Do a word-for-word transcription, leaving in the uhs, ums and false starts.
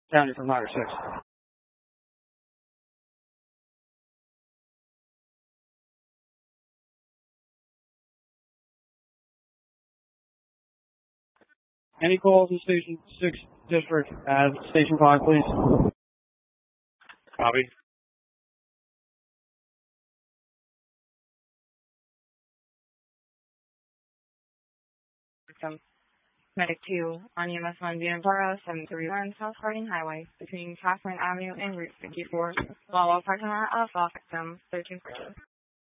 County from Highway six. Any calls in Station six District as Station five, please? Copy. From Medic two on U S one Ventura seven three one South Harding Highway between Catherine Avenue and Route fifty-four. While parking lot of victim thirteen fourteen.